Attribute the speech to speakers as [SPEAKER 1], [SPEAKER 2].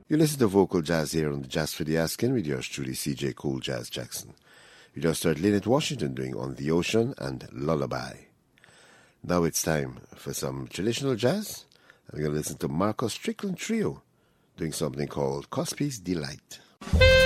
[SPEAKER 1] You listen to Vocal Jazz here on the Jazz for the Asking with yours truly, CJ Cool Jazz Jackson. We just heard Lynette Washington doing On the Ocean and Lullaby. Now it's time for some traditional jazz. I'm going to listen to Marcus Strickland Trio doing something called Cuspy's Delight.